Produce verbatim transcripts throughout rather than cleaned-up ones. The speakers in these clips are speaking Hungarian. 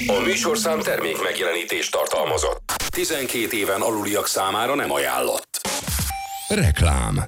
A műsorszám termék megjelenítést tartalmazott. tizenkét éven aluliak számára nem ajánlott. Reklám.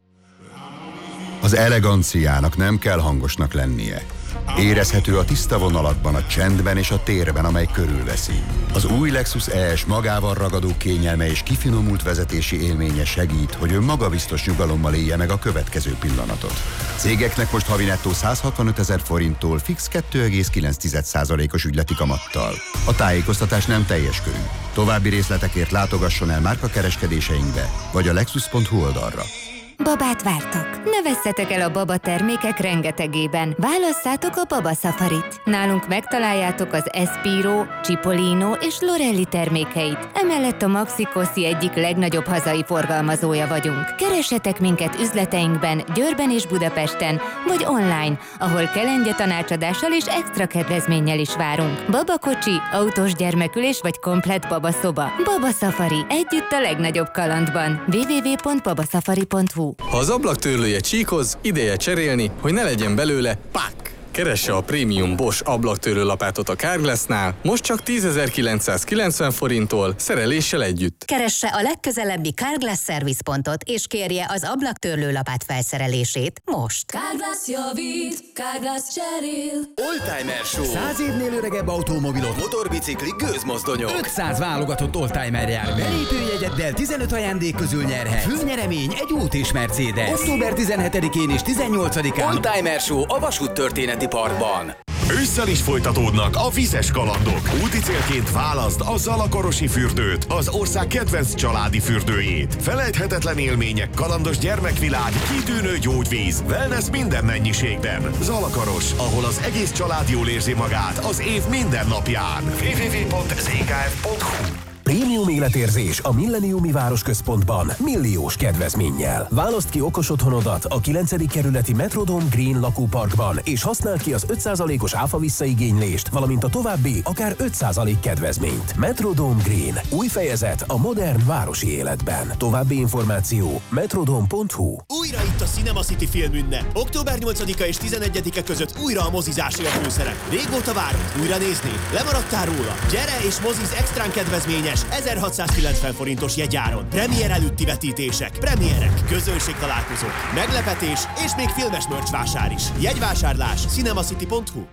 Az eleganciának nem kell hangosnak lennie. Érezhető a tiszta vonalakban, a csendben és a térben, amely körülveszi. Az új Lexus E S magával ragadó kényelme és kifinomult vezetési élménye segít, hogy ön magabiztos nyugalommal élje meg a következő pillanatot. Cégeknek most havi nettó száz hatvanötezer forinttól fix kettő egész kilenc százalékos ügyleti kamattal. A tájékoztatás nem teljes körű. További részletekért látogasson el márkakereskedéseinkbe, vagy a lexus pont hu oldalra. Babát vártok? Ne vesszetek el a Baba termékek rengetegében. Válasszátok a Baba Safarit. Nálunk megtaláljátok az Espiro, Cipollino és Lorelli termékeit. Emellett a Maxi Cosi egyik legnagyobb hazai forgalmazója vagyunk. Keressetek minket üzleteinkben, Győrben és Budapesten, vagy online, ahol kelengye tanácsadással és extra kedvezménnyel is várunk. Baba kocsi, autós gyermekülés vagy komplett baba szoba. Baba Safari. Együtt a legnagyobb kalandban. double-u double-u double-u pont babasafari pont hu. Ha az ablaktörlője csíkoz, ideje cserélni, hogy ne legyen belőle pák! Keresse a prémium Bosch ablaktörlő lapátot a Carglassnál, most csak tízezer-kilencszázkilencven forinttól, szereléssel együtt. Keresse a legközelebbi Carglass szervizpontot, és kérje az ablaktörlő lapát felszerelését most. Carglass javít, Carglass cserél. Oldtimer Show. Száz évnél öregebb automobilok, motorbiciklik, gőzmozdonyok. ötszáz válogatott oldtimer jár. Belépőjegyeddel tizenöt ajándék közül nyerhet. Főnyeremény egy út és Mercedes. október tizenhetedikén és tizennyolcadikán Oldtimer Show a Vasút Történeti Parkban. Ősszel is folytatódnak a vizes kalandok. Úti célként válaszd a Zalakarosi fürdőt, az ország kedvenc családi fürdőjét. Felejthetetlen élmények, kalandos gyermekvilág, kitűnő gyógyvíz, wellness minden mennyiségben. Zalakaros, ahol az egész család jól érzi magát az év minden napján. double-u double-u double-u pont zé ká ef pont hu. Prémium életérzés a Milleniumi Városközpontban milliós kedvezménnyel. Válaszd ki okos otthonodat a kilencedik kerületi Metrodome Green lakóparkban, és használd ki az öt százalékos áfa visszaigénylést, valamint a további akár öt százalék kedvezményt. Metrodome Green. Új fejezet a modern városi életben. További információ metrodome pont hu. Újra itt a Cinema City filmünnep. október nyolcadika és tizenegyedike között újra a mozizásé a főszerep. Régóta várod újra nézni? Lemaradtál róla? Gyere és moziz extrán kedvezményes ezerhatszázkilencven forintos jegyáron. Premier előtti vetítések, premierek, közönségtalálkozók, meglepetés és még filmes merch vásár is. Jegyvásárlás cinemacity pont hu.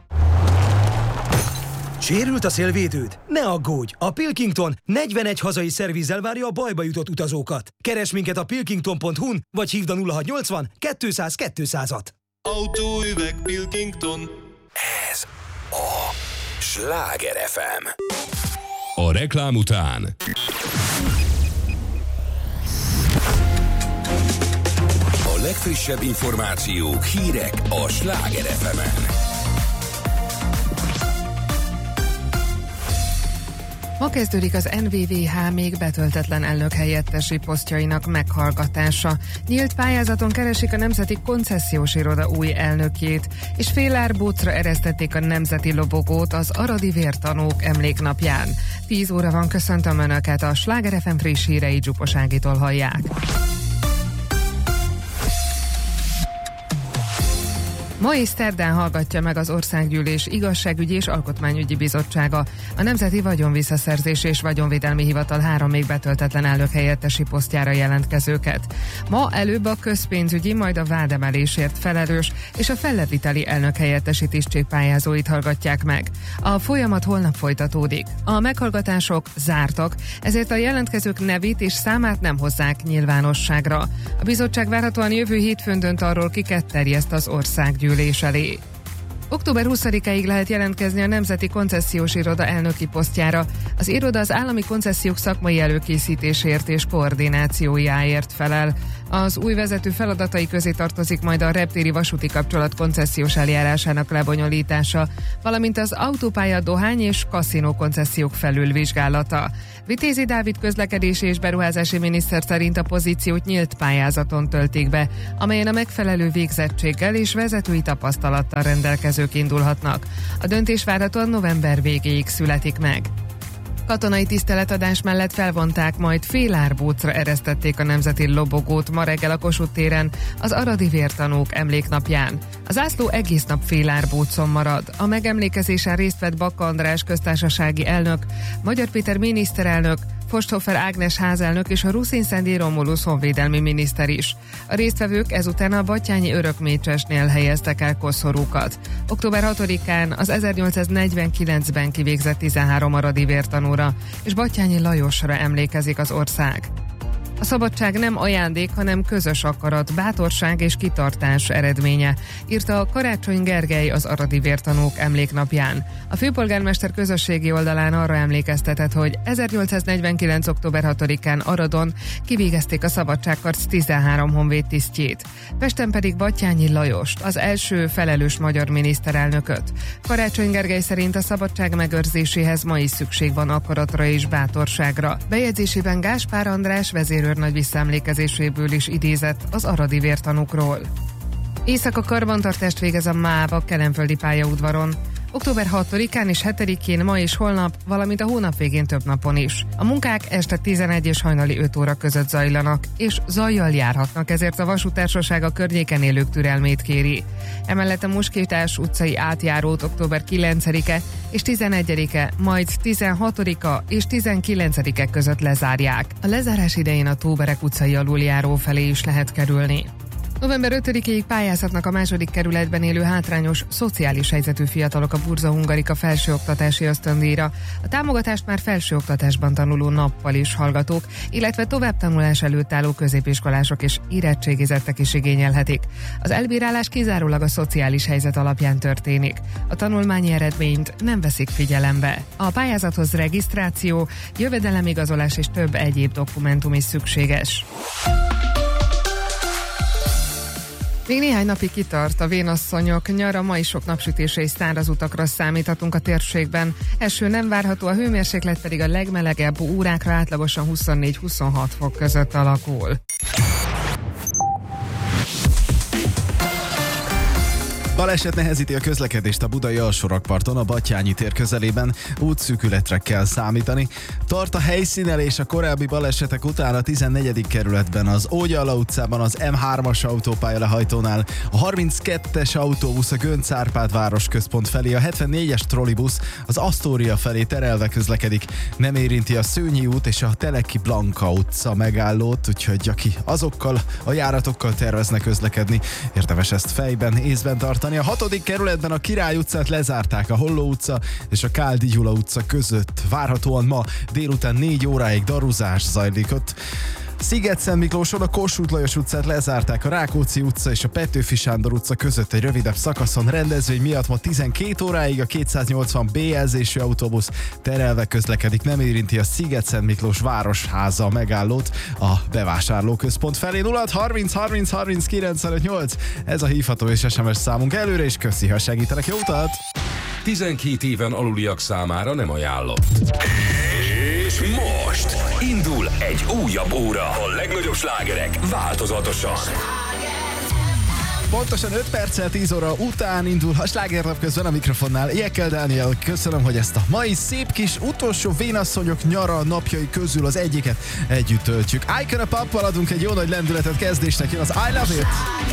Sérült a szélvédőd? Ne aggódj! A Pilkington negyvenegy hazai szervizzel várja a bajba jutott utazókat. Keresd minket a pilkington pont hu-n, vagy hívd a nulla hatszáznyolcvan kétszáz kétszázat. Autóüveg Pilkington. Ez a Sláger ef em. A reklám után a legfrissebb információk, hírek a Sláger ef emen. Ma kezdődik az en vé vé há még betöltetlen elnökhelyettesi posztjainak meghallgatása. Nyílt pályázaton keresik a Nemzeti Koncesziós Iroda új elnökét, és félárbócra eresztették a nemzeti lobogót az aradi vértanúk emléknapján. tíz óra van, köszöntöm Önöket, a Sláger ef em friss hírei Zsupos Ágitól hallják. Ma és szerdán hallgatja meg az Országgyűlés Igazságügyi és Alkotmányügyi Bizottsága a Nemzeti Vagyonvisszaszerzés és Vagyonvédelmi Hivatal három még betöltetlen elnökhelyettesi posztjára jelentkezőket. Ma előbb a közpénzügyi, majd a vádemelésért felelős és a felleviteli elnökhelyettesi tisztségpályázóit hallgatják meg. A folyamat holnap folytatódik. A meghallgatások zártak, ezért a jelentkezők nevét és számát nem hozzák nyilvánosságra. A bizottság várhatóan jövő hétfőn dönt arról, kiket terjeszt az Országgyűlés elé. október huszadikáig lehet jelentkezni a Nemzeti Koncesziós Iroda elnöki posztjára. Az iroda az állami koncesziók szakmai előkészítésért és koordinációjáért felel. Az új vezető feladatai közé tartozik majd a reptéri vasúti kapcsolat koncesziós eljárásának lebonyolítása, valamint az autópálya, dohány és kaszinó koncesziók felülvizsgálata. Vitézi Dávid közlekedési és beruházási miniszter szerint a pozíciót nyílt pályázaton töltik be, amelyen a megfelelő végzettséggel és vezetői tapasztalattal rendelkezők indulhatnak. A döntés várhatóan november végéig születik meg. Katonai tiszteletadás mellett felvonták, majd félárbócra eresztették a nemzeti lobogót ma reggel a Kossuth téren az aradi vértanúk emléknapján. A zászló egész nap félárbócon marad. A megemlékezésen részt vett Bakka András köztársasági elnök, Magyar Péter miniszterelnök, Forsthofer Ágnes házelnök és a Ruszin-Szendi Romulus honvédelmi miniszter is. A résztvevők ezután a batthyányi Örökmécsesnél helyeztek el koszorúkat. október hatodikán az ezernyolcszáznegyvenkilencben kivégzett tizenhárom aradi vértanúra és Batthyányi Lajosra emlékezik az ország. A szabadság nem ajándék, hanem közös akarat, bátorság és kitartás eredménye, írta a Karácsony Gergely az aradi vértanúk emléknapján. A főpolgármester közösségi oldalán arra emlékeztetett, hogy ezernyolcszáznegyvenkilenc. október hatodikán Aradon kivégezték a szabadságharc tizenhárom honvéd tisztjét. Pesten pedig Batthyányi Lajost, az első felelős magyar miniszterelnököt. Karácsony Gergely szerint a szabadság megőrzéséhez ma is szükség van akaratra és bátorságra. Bejegyzésében Gáspár András vezér őrnagy visszaemlékezéséből is idézett az aradi vértanúkról. Éjszaka karbantartást végez a MÁV a Kelenföldi pályaudvaron. október hatodikán és hetedikén ma és holnap, valamint a hónap végén több napon is. A munkák este tizenegy és hajnali öt óra között zajlanak, és zajjal járhatnak, ezért a vasútársaság a környéken élők türelmét kéri. Emellett a Muskítás utcai átjárót október kilencedike és tizenegyedike, majd tizenhatodika és tizenkilencedike között lezárják. A lezárás idején a Tóberek utcai aluljáró felé is lehet kerülni. november ötödikéig pályázhatnak a második kerületben élő hátrányos, szociális helyzetű fiatalok a Burza Hungarika felsőoktatási ösztöndíjra. A támogatást már felsőoktatásban tanuló nappal is hallgatók, illetve továbbtanulás előtt álló középiskolások és érettségizettek is igényelhetik. Az elbírálás kizárólag a szociális helyzet alapján történik. A tanulmányi eredményt nem veszik figyelembe. A pályázathoz regisztráció, jövedelemigazolás és több egyéb dokumentum is szükséges. Még néhány napig kitart a vénasszonyok nyara, ma is sok napsütésre és száraz utakra számíthatunk a térségben. Eső nem várható, a hőmérséklet pedig a legmelegebb órákra átlagosan huszonnégy-huszonhat fok között alakul. Baleset nehezíti a közlekedést a budai alsórakparton, a Batthyányi tér közelében, útszűkületre kell számítani. Tart a helyszínelés a korábbi balesetek után a tizennegyedik kerületben, az Ógyalla utcában, az em hármas autópálya lehajtónál, a harminckettes autóbusz a Gönc Árpád városközpont felé, a hetvennégyes trollibusz az Asztória felé terelve közlekedik. Nem érinti a Szőnyi út és a Teleki Blanka utca megállót, úgyhogy aki azokkal a járatokkal tervezne közlekedni, érdemes ezt fejben, észben tartani. A hatodik kerületben a Király utcát lezárták, a Holló utca és a Káldi Gyula utca között. Várhatóan ma délután négy óráig daruzás zajlik ott. Sziget-Szent Miklóson a Kossuth Lajos utcát lezárták, a Rákóczi utca és a Petőfi Sándor utca között egy rövidebb szakaszon rendezvény miatt ma tizenkét óráig a kétszáznyolcvan bé jelzésű autóbusz terelve közlekedik, nem érinti a Sziget-Szent Miklós Városháza megállót a bevásárlóközpont felé. Nulla harminc harminc harminc kilencvenöt nyolc, ez a hívható és es em es számunk előre, és köszi, ha segítenek. Jó utat! tizenkét éven aluliak számára nem ajánlott. És most indul egy újabb óra. A legnagyobb slágerek változatosan. Pontosan öt perccel tíz óra után indul a slágerlap, közben a mikrofonnál Jekel Dániel. Köszönöm, hogy ezt a mai szép kis utolsó vénasszonyok nyara napjai közül az egyiket együtt töltjük. Icon a Pappal adunk egy jó nagy lendületet, kezdésnek jön az I Love It.